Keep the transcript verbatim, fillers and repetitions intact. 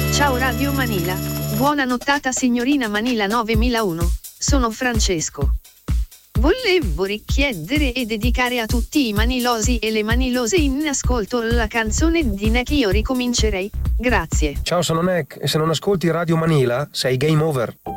Ciao Radio Manila. Buona nottata signorina Manila novemilauno. Sono Francesco. Volevo richiedere e dedicare a tutti i manilosi e le manilose in ascolto la canzone di Neck Io ricomincerei. Grazie. Ciao, sono Neck e se non ascolti Radio Manila sei game over.